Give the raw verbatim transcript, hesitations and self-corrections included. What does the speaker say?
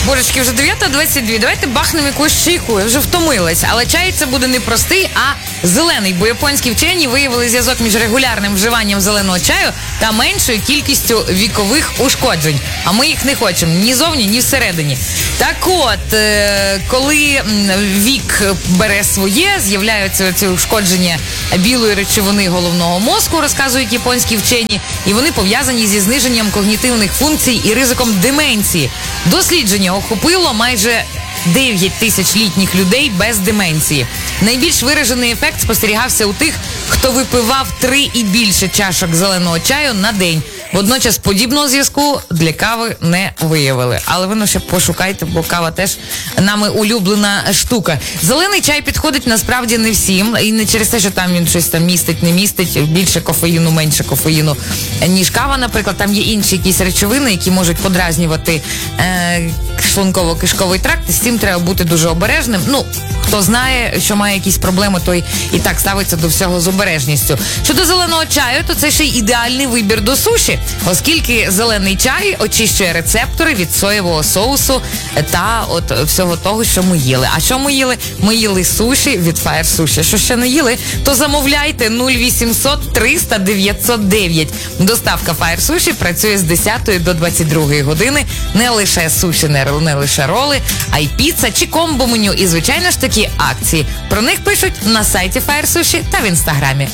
Божечки, вже дев'ята двадцять два. Давайте бахнемо якусь чайку. Я вже втомилась. Але чай це буде не простий, а зелений. Бо японські вчені виявили зв'язок між регулярним вживанням зеленого чаю та меншою кількістю вікових ушкоджень. А ми їх не хочемо ні зовні, ні всередині. Так от, е- коли вік бере своє, з'являються ці ушкодження білої речовини головного мозку, розказують японські вчені, і вони пов'язані зі зниженням когнітивних функцій і ризиком деменції. Дослідження охопило майже дев'ять тисяч літніх людей без деменції. Найбільш виражений ефект спостерігався у тих, хто випивав три і більше чашок зеленого чаю на день. Водночас подібного зв'язку для кави не виявили. Але ви ну ще пошукайте, бо кава теж нами улюблена штука. Зелений чай підходить насправді не всім. І не через те, що там він щось там містить, не містить, більше кофеїну, менше кофеїну, ніж кава, наприклад. Там є інші якісь речовини, які можуть подразнювати е- шлунково-кишковий тракт. І з цим треба бути дуже обережним. Ну, хто знає, що має якісь проблеми, той і так ставиться до всього з обережністю. Щодо зеленого чаю, то це ще й ідеальний вибір до суші, оскільки зелений чай очищує рецептори від соєвого соусу та от всього того, що ми їли. А що ми їли? Ми їли суші від Fire Sushi. Що ще не їли, то замовляйте нуль вісімсот триста дев'ятсот дев'ять. Доставка Fire Sushi працює з десятої до двадцять другої години. Не лише суші, не, не лише роли, а й піца чи комбо-меню. І, звичайно ж, такі акції. Про них пишуть на сайті Fire Sushi та в інстаграмі.